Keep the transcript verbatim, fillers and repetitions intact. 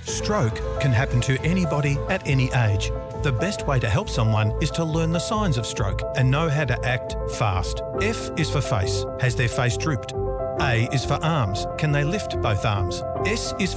Stroke can happen to anybody at any age. The best way to help someone is to learn the signs of stroke and know how to act fast. F is for face. Has their face drooped? A is for arms. Can they lift both arms? S is